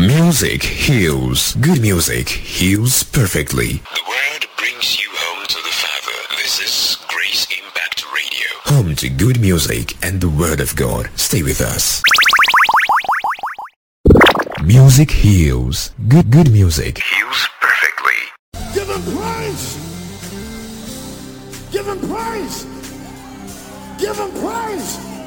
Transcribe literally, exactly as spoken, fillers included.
Music heals. Good music heals perfectly. The word brings you home to the Father. This is Grace Impact Radio. Home to good music and the Word of God. Stay with us. Music heals. Good good music Heals perfectly. Give him praise! Give him praise! Give him praise!